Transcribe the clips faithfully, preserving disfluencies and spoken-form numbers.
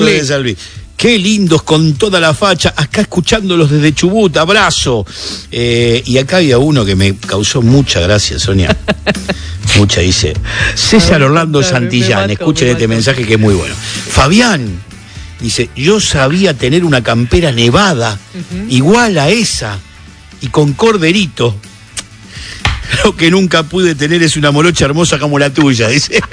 de San Luis. Qué lindos, con toda la facha, acá escuchándolos desde Chubut, abrazo. Eh, y acá había uno que me causó mucha gracia, Sonia. Mucha, dice César Orlando Santillán, escuchen este mensaje que es muy bueno. Fabián, dice, yo sabía tener una campera nevada, uh-huh. igual a esa, y con corderito. Lo que nunca pude tener es una morocha hermosa como la tuya, dice.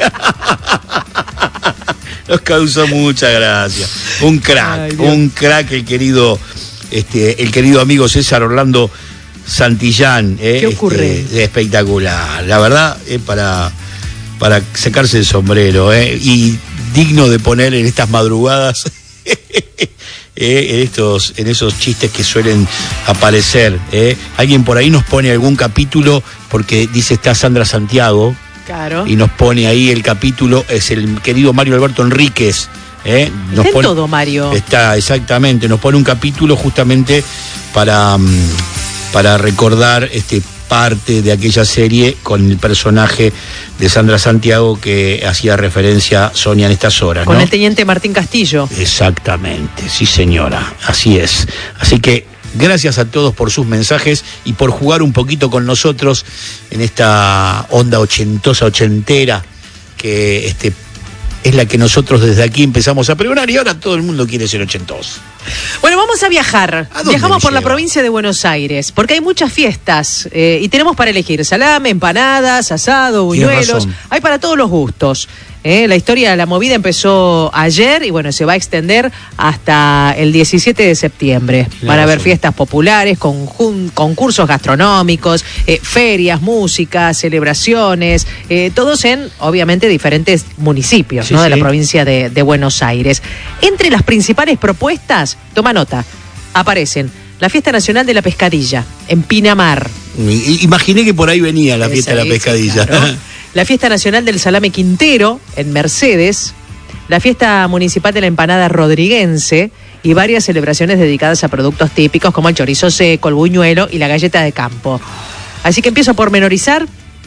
Nos causó mucha gracia. Un crack, Ay, un crack el querido, este, el querido amigo César Orlando Santillán. Eh, ¿Qué ocurre? Este, espectacular. La verdad, es eh, para, para sacarse el sombrero, eh, y digno de poner en estas madrugadas, eh, en, estos, en esos chistes que suelen aparecer. Eh. Alguien por ahí nos pone algún capítulo, porque dice está Sandra Santiago. Claro. Y nos pone ahí el capítulo, es el querido Mario Alberto Enríquez. ¿eh? Nos está pone, en todo, Mario. Está, exactamente, nos pone un capítulo justamente para, para recordar este parte de aquella serie con el personaje de Sandra Santiago que hacía referencia Sonia en estas horas, Con ¿no? el teniente Martín Castillo. Exactamente, sí señora, así es. Así que gracias a todos por sus mensajes y por jugar un poquito con nosotros en esta onda ochentosa, ochentera, que este, es la que nosotros desde aquí empezamos a pregonar y ahora todo el mundo quiere ser ochentoso. Bueno, vamos a viajar. ¿A dónde Viajamos por lleva? la provincia de Buenos Aires, porque hay muchas fiestas eh, y tenemos para elegir salame, empanadas, asado, buñuelos. Hay para todos los gustos. Eh, la historia de la movida empezó ayer y bueno, se va a extender hasta el diecisiete de septiembre. Tiene Van a haber razón. fiestas populares, conjun- concursos gastronómicos, eh, ferias, música, celebraciones, eh, todos en, obviamente, diferentes municipios, Sí, ¿no? sí. de la provincia de, de Buenos Aires. Entre las principales propuestas, toma nota, aparecen la Fiesta Nacional de la Pescadilla, en Pinamar. I- Imaginé que por ahí venía la fiesta Esa de la es, pescadilla. claro. La Fiesta Nacional del Salame Quintero, en Mercedes. La Fiesta Municipal de la Empanada Rodriguense. Y varias celebraciones dedicadas a productos típicos como el chorizo seco, el buñuelo y la galleta de campo. Así que empiezo a pormenorizar.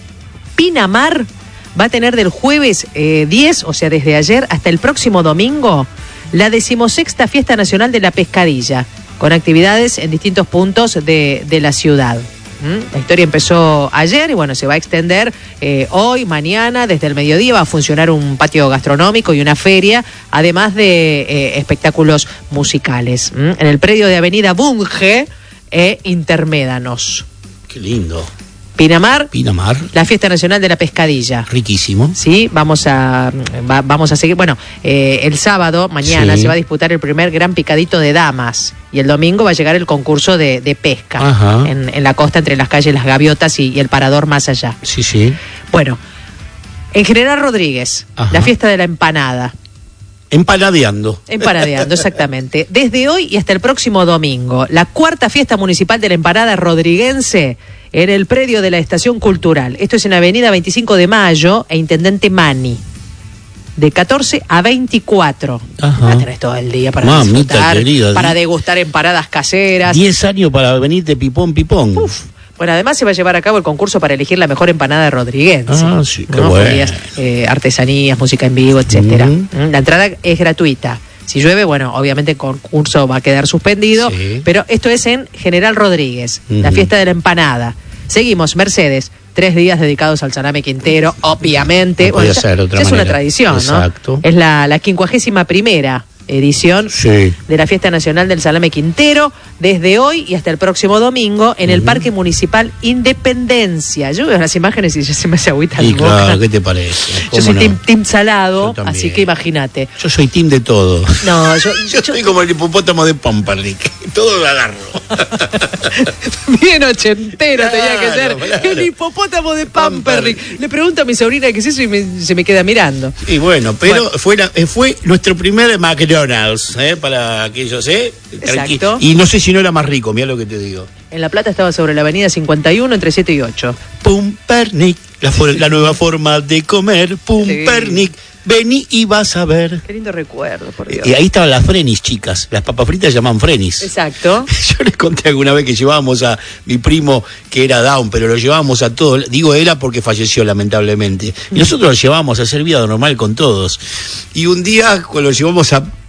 Pinamar va a tener del jueves eh, diez, o sea, desde ayer, hasta el próximo domingo, la decimosexta Fiesta Nacional de la Pescadilla, con actividades en distintos puntos de, de la ciudad. ¿Mm? La historia empezó ayer y bueno, se va a extender eh, hoy, mañana, desde el mediodía va a funcionar un patio gastronómico y una feria, además de eh, espectáculos musicales. ¿Mm? En el predio de Avenida Bunge e Intermédanos. Qué lindo. Pinamar, Pinamar, la Fiesta Nacional de la Pescadilla. riquísimo. Sí, vamos a va- vamos a seguir. Bueno, eh, el sábado, mañana, Sí. se va a disputar el primer gran picadito de damas. Y el domingo va a llegar el concurso de, de pesca Ajá. en, en la costa entre las calles Las Gaviotas y, y el Parador más allá. Sí, sí. Bueno, en General Rodríguez, Ajá. la fiesta de la empanada. Empanadeando. Empanadeando, exactamente. Desde hoy y hasta el próximo domingo, la cuarta fiesta municipal de la empanada rodriguense en el predio de la Estación Cultural. Esto es en Avenida veinticinco de Mayo e Intendente Mani. De catorce a veinticuatro. Ajá. Va a tener todo el día para Mamita disfrutar, querida, para di- degustar empanadas caseras. Diez años para venirte pipón, pipón. Uf. Bueno, además se va a llevar a cabo el concurso para elegir la mejor empanada rodriguense. Ah, sí, qué ¿no? bueno. Ferias, eh, artesanías, música en vivo, etcétera. Ujú. La entrada es gratuita. Si llueve, bueno, obviamente el concurso va a quedar suspendido, Sí. pero esto es en General Rodríguez, la Ujú. fiesta de la empanada. Seguimos, Mercedes, tres días dedicados al salame quintero, obviamente. No podía ya- ser de otra ya es una manera. tradición, Exacto. ¿no? Es la, la quincuagésima primera edición Sí. de la Fiesta Nacional del Salame Quintero, desde hoy y hasta el próximo domingo, en el Parque Municipal Independencia. Yo veo las imágenes y ya se me hace agüita Y la boca. claro, ¿qué te parece? Yo ¿Cómo soy no? team, team salado, Yo también. así que imagínate. Yo soy team de todo. No, yo, Yo soy como el hipopótamo de Pampernick. Todo lo agarro. bien ochentero tenía que ser. Claro, claro. El hipopótamo de Pampernick. Le pregunto a mi sobrina qué es eso y me- se me queda mirando. Y bueno, pero Bueno. Fue, la- eh, fue nuestro primer McDonald's, ¿eh? Para aquellos, ¿eh? Tranqui- Exacto. Y no sé si no era más rico, mira lo que te digo. En La Plata estaba sobre la avenida cincuenta y uno entre siete y ocho. Pumpernick, la, for- la nueva forma de comer. Pumpernick, vení y vas a ver. Qué lindo recuerdo, por Dios. Y ahí estaban las frenis, chicas. Las papas fritas se llaman frenis. Exacto. Yo les conté alguna vez que llevábamos a mi primo, que era Down, pero lo llevábamos a todos. Digo era porque falleció, lamentablemente. Y nosotros lo llevábamos a hacer vida normal con todos. Y un día, cuando lo llevamos a